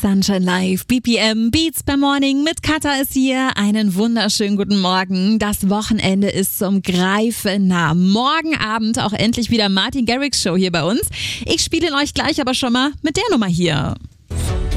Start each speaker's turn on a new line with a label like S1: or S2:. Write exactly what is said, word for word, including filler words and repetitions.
S1: Sunshine Live, B P M, Beats per Morning mit Katha ist hier. Einen wunderschönen guten Morgen. Das Wochenende ist zum Greifen nah. Morgen Abend auch endlich wieder Martin Garrix Show hier bei uns. Ich spiele ihn euch gleich aber schon mal mit der Nummer hier.